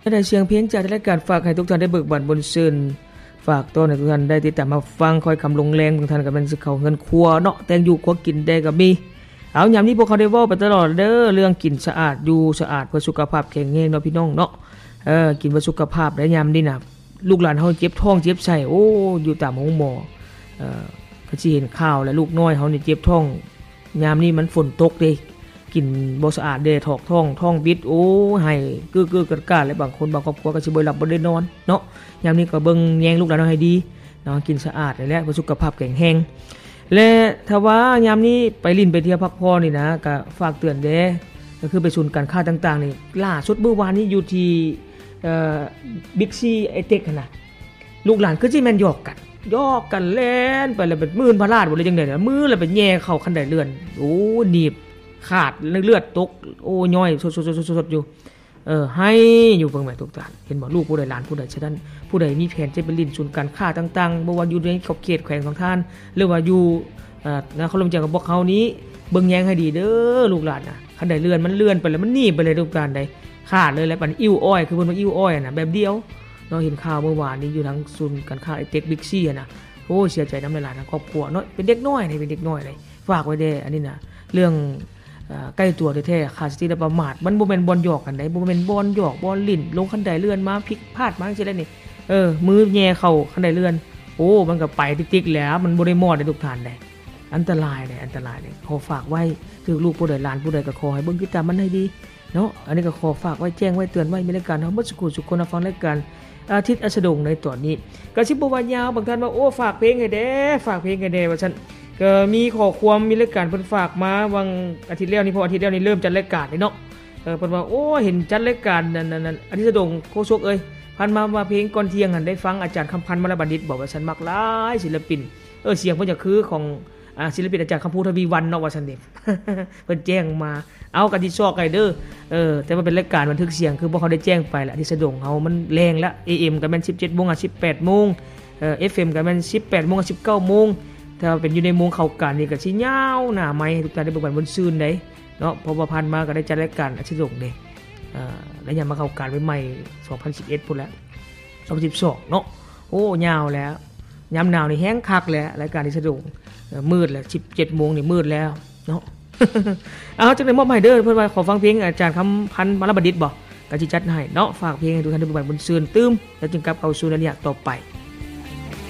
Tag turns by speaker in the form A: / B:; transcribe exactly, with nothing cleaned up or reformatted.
A: ได้เสียงเพลงจากรายการฝากให้ทุกท่านได้เบิกบานบนซื่นฝากต้อนให้ทุกท่านได้ติดตามมาฟังคอยคำลงแรงบางท่านก็เป็นสิเข้าเงินครัวเนาะแต่งอยู่ครัวกินได้ก็มีเอายามนี้พวกเขาได้เว้าไปตลอดเด้อเรื่องกินสะอาดอยู่สะอาดเพื่อสุขภาพแข็งแรงเนาะพี่น้องเนาะเออกินเพื่อสุขภาพได้ยามนี้น่ะลูกหลานเฮาเจ็บท้องเจ็บไส้โอ้อยู่ตามโรงหมอเอ่อก็สิเห็นข่าวแล้วลูกน้อยเฮานี่เจ็บท้องยามนี้มันฝนตกเด้กินบ่สะอาดเด้ถอกท้องท้องบิดโอ้ให้กึกๆกัดๆแล้วบางคนบางครอบครัวก็สิบ่หลับบ่ได้นอนเนาะยามนี้ก็เบิ่งแยงลูกหลานเฮาให้ดีเนาะกินสะอาดนี่แหละเพื่อสุขภาพแข็งแรงและถ้าว่ายามนี้ไปลิ้นไปเที่ยวพักผ่อนนี่นะก็ฝากเตือนเด้ก็คือไปศูนย์การค้าต่างๆนี่ล่าสุดเมื่อวานนี้อยู่ที่เอ่อ Big C ไอเต็กหั่นน่ะลูกหลานคือสิแม่นหยอกกันหยอกกันแล่นไปแล้วเป็นมื่นพลาดบ่เลยจังได๋น่ะมือแล้วไปแย่เข้าคันไดเลื่อนโอ้หนีบขาดเลือดตกโอ้ย่อยสดๆๆๆอยู่เออให้อยู่เบิ่งแม่ทุกท่านเห็นบ่ลูกผู้ใดหลานผู้ใดฉะนั้นผู้ใดมีแผนจะไปลิ้นศูนย์การค้าต่างๆบ่ว่าอยู่ในขอบเขตแขวงของท่านหรือว่าอยู่เอ่อนะเขาลงจากกับพวกเขานี้เบิ่งแยงให้ดีเด้อลูกหลานน่ะคันใดเลื่อนมันเลื่อนไปแล้วมันหนีบไปเลยทุกท่านใดขาดเลยแล้วปันอิ่วอ้อยคือเพิ่นว่าอิ่วอ้อยน่ะแบบเดียวเนาะเห็นข่าวเมื่อวานนี้อยู่ทางศูนย์การค้าไอ้เต็กบิ๊กซีน่ะโอ้เสียใจนำหลายๆทางครอบครัวเนาะเป็นเด็กน้อยนี่เป็นเด็กน้อยเลยฝากไว้เด้อันนี้น่ะเรื่องใกล้ตัวแท้ๆขาดสติและประมาทมันบ่แม่นบอลหยอกกันได้บ่แม่นบอลหยอกบอลลิ้นลงคันไดเลื่อนมาพลิกพลาดมาจังซี่ได้นี่เออมือแย่เข้าคันไดเลื่อนโอ้มันก็ไปติ๊กๆแล้วมันบ่ได้มอดได้ทุกท่านได้อันตรายเด้อันตรายเด้ขอฝากไว้ถึงลูกผู้ใดหลานผู้ใดก็ขอให้เบิ่งติดตามมันให้ดีเนาะอันนี้ก็ขอฝากไว้แจ้งไว้เตือนไว้ในรายการเฮาบ่สุขสุขคนฟังรายการอาทิตย์อัสดงในตอนนี้ก็สิบ่ว่ายาวบางท่านว่าโอ้ฝากเพลงให้เด้ฝากเพลงให้เด้ว่าซั่นก็มีข้อความมีรายการเพิ่นฝากมาวังอาทิตย์แล้วนี่พออาทิตย์แล้วนี่เริ่มจัดรายการนี่เนาะเออเพิ่นว่าโอ้เห็นจัดรายการนั่นๆๆอาทิตย์สะดงโคชกเอ้ยผ่านมาว่าเพลงก่อนเที่ยงหั่นได้ฟังอาจารย์คำพันธ์มรบัณฑิตบอกว่าฉันมักหลายศิลปินเออเสียงเพิ่นจะคือของอ่าศิลปินอาจารย์คำพูทวีวันเนาะว่าซั่นเด้ เพิ่นแจ้งมาเอากันที่ซอกไกเด้อเออแต่ว่าเป็นรายการบันทึกเสียงคือบ่เขาได้แจ้งไปละอาทิตย์สะดงเฮามันแรงละ เอ เอ็ม ก็แม่น สิบเจ็ด โมงอ่ะ สิบแปด โมงเอ่อ เอฟ เอ็ม ก็แม่น สิบแปด โมงอ่ะ สิบเก้า โมงถ้าเป็นอยู่ในโมงเข้ากันนี่ก็สิยาวหน้าไมค์ทุกท่านได้เบิ่งกันบนซื่นได้เนาะเพราะว่าผ่านมาก็ได้จัดรายการอาทิตย์สะดงเด้เอ่อแล้วยังมาเข้ากันใหม่ๆสองพันสิบเอ็ดพุ่นแล้วสองพันสิบสองเนาะโอ้ยาวแล้วยามหนาวนี่แห้งคักแล้วรายการอาทิตย์สะดงมืดแล้ว สิบเจ็ด โมงนี่มืดแล้วเนาะ เอาจังได๋มอบให้เด้อเพิ่นว่าขอฟังเพลงอาจารย์คำพันธ์มรบัณฑิตบ่ก็สิจัดให้เนาะฝากเพลงให้ทุกท่านได้เบิ่งกันบนซื่นตื้มแล้วจึงกลับเข้าสู่ระยะต่อไป